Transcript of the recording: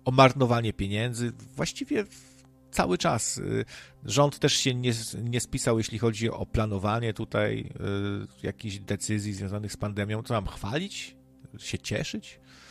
o marnowanie pieniędzy. Właściwie cały czas. Rząd też się nie spisał, jeśli chodzi o planowanie tutaj jakichś decyzji związanych z pandemią. Co mam chwalić? Się cieszyć?